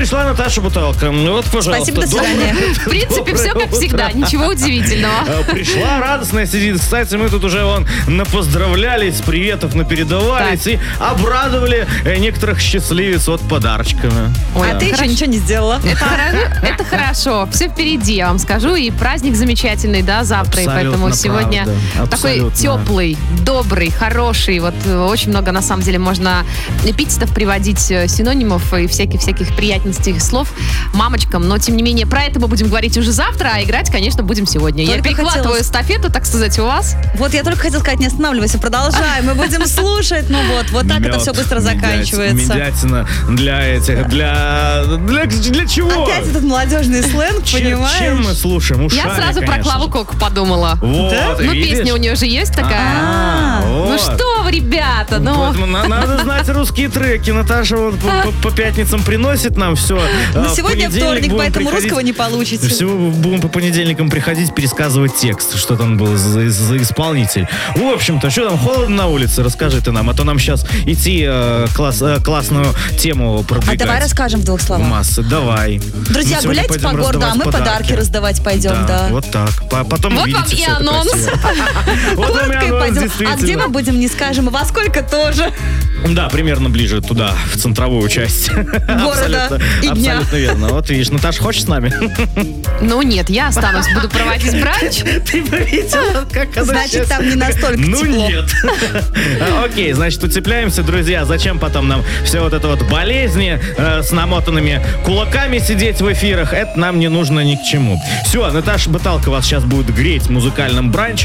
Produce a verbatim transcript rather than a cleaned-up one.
пришла Наташа Буталка. Вот, пожалуйста. Спасибо, до свидания. В принципе, все как всегда, ничего удивительного. Пришла радостная, сидит. Кстати, мы тут уже вон напоздравлялись, приветов напередавались и обрадовали некоторых счастливец вот подарочками. Ой, а ты еще ничего не сделала. Это, это хорошо. Все впереди, я вам скажу. И праздник замечательный, да, завтра. Абсолютно и поэтому сегодня правда. такой Абсолютно. теплый, добрый, хороший. Вот очень много, на самом деле, можно эпитетов приводить, синонимов и всяких-всяких приятностей слов мамочкам. Но, тем не менее, про это мы будем говорить уже завтра, а играть, конечно, будем сегодня. Только я перехватываю хотелось... эстафету, так сказать, у вас. Вот я только хотела сказать, не останавливайся, продолжай. Мы будем слушать. Ну вот, вот так Мед, это все быстро медять- заканчивается. Медятина для этих, для... Для, для чего? Опять этот молодежный сленг, Чем, понимаешь? чем мы слушаем? Ушами, Я сразу про конечно Клаву же. Коку подумала. Вот, Да? Ну, видишь? песня у нее же есть такая. А, Ну вот. что вы, ребята, ну... Поэтому на- надо знать русские треки. Наташа вот по, по- по пятницам приносит нам все. Ну, сегодня вторник, поэтому русского не получите. Всего будем по понедельникам приходить, пересказывать текст, что там был за, за исполнитель. В общем-то, что там, холодно на улице? Расскажи ты нам, а то нам сейчас идти э, класс, э, классную тему А продвигать. давай расскажем в двух В словах. массы, давай. Друзья, Мы сегодня гуляйте по пойдем городу, а мы раздавать подарки раздавать пойдем, да. Вот так. По- Потом Вот вам увидите и всё это анонс. красиво. Вот вам и Короткой анонс, пойдем. А действительно. где мы будем, не скажем, и во сколько тоже. Да, примерно ближе туда, в центровую часть. Города Абсолютно- и дня. Абсолютно верно. Вот видишь, Наташа, хочешь с нами? Ну нет, я останусь, буду проводить бранч. Ты бы видела, как она Значит, сейчас- там не настолько Ну тепло. нет. А, Окей, значит, уцепляемся, друзья. Зачем потом нам все вот это вот болезни э, с намотанными кулаками сидеть в эфирах? Это нам не нужно ни к чему. Все, Наташа Баталка вас сейчас будет греть музыкальным бранчем.